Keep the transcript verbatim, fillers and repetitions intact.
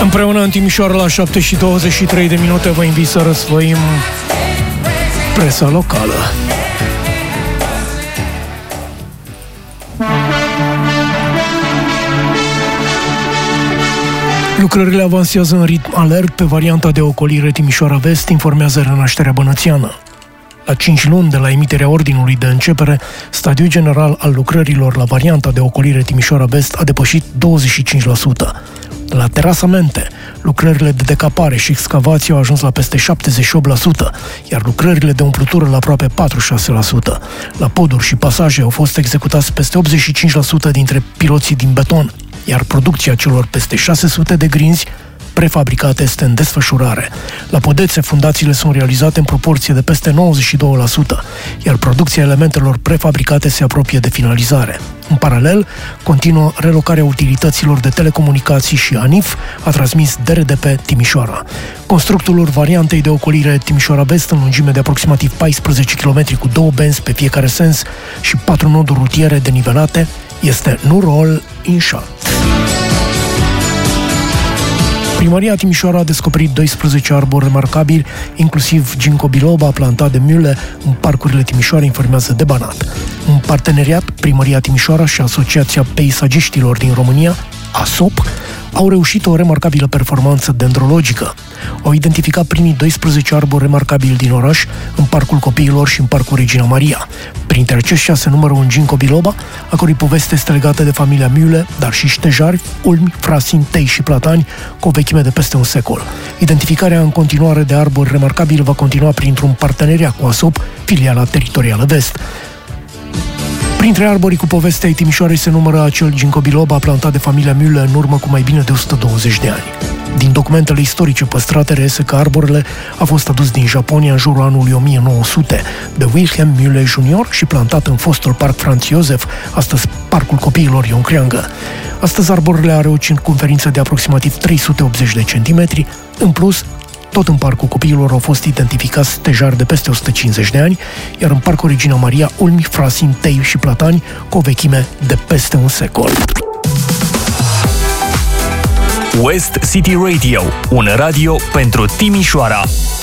Împreună în Timișoara la șapte și douăzeci și trei de minute vă invit să răsfoim presa locală. Lucrările avansează în ritm alert pe varianta de ocolire Timișoara Vest, informează Renașterea Bănățeană. La cinci luni de la emiterea ordinului de începere, stadiul general al lucrărilor la varianta de ocolire Timișoara Vest a depășit douăzeci și cinci la sută. La terasamente, lucrările de decapare și excavație au ajuns la peste șaptezeci și opt la sută, iar lucrările de umplutură la aproape patruzeci și șase la sută. La poduri și pasaje au fost executați peste optzeci și cinci la sută dintre piloții din beton, iar producția celor peste șase sute de grinzi prefabricate este în desfășurare. La podețe, fundațiile sunt realizate în proporție de peste nouăzeci și doi la sută, iar producția elementelor prefabricate se apropie de finalizare. În paralel, continuă relocarea utilităților de telecomunicații și ANIF, a transmis D R D P Timișoara. Constructul variantei de ocolire Timișoara Vest, în lungime de aproximativ paisprezece kilometri cu două benzi pe fiecare sens și patru noduri rutiere denivelate, este Nurol Inșat. Primăria Timișoara a descoperit doisprezece arbori remarcabili, inclusiv ginkgo biloba plantat de Mühle în parcurile Timișoara, informează de Banat. În parteneriat, Primăria Timișoara și Asociația Peisagiștilor din România, ASOP, au reușit o remarcabilă performanță dendrologică. Au identificat primii doisprezece arbori remarcabili din oraș, în Parcul Copiilor și în Parcul Regina Maria. Printre aceștia se numără un ginkgo biloba, a cărui poveste este legată de familia Mühle, dar și ștejari, ulmi, frasin, tei și platani, cu o vechime de peste un secol. Identificarea în continuare de arbori remarcabili va continua printr-un parteneriat cu ASOP, filiala teritorială Vest. Printre arborii cu povestea Timișoarei se numără acel ginkgo biloba plantat de familia Mühle în urmă cu mai bine de o sută douăzeci de ani. Din documentele istorice păstrate reiese că arborele a fost adus din Japonia în jurul anului o mie nouă sute de Wilhelm Mühle junior și plantat în fostul Parc Franz Josef, astăzi Parcul Copiilor Ion Creangă. Astăzi arborele are o circumferință de aproximativ trei sute optzeci de centimetri. În plus, tot în Parcul Copiilor au fost identificați stejari de peste o sută cincizeci de ani, iar în Parcul Regina Maria, ulmi, frasin, tei și platani cu o vechime de peste un secol. West City Radio, un radio pentru Timișoara.